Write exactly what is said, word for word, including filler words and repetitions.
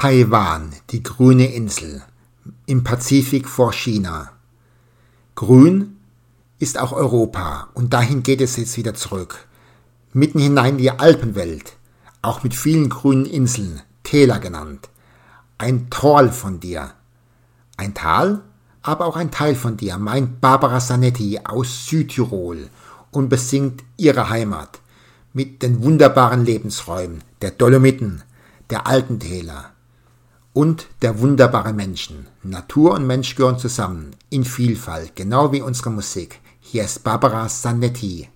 Taiwan, die grüne Insel, im Pazifik vor China. Grün ist auch Europa und dahin geht es jetzt wieder zurück. Mitten hinein in die Alpenwelt, auch mit vielen grünen Inseln, Täler genannt. Ein Tal von dir. Ein Tal, aber auch ein Teil von dir, meint Barbara Zanetti aus Südtirol und besingt ihre Heimat mit den wunderbaren Lebensräumen der Dolomiten, der Alpentäler und der wunderbaren Menschen. Natur und Mensch gehören zusammen, in Vielfalt, genau wie unsere Musik. Hier ist Barbara Zanetti.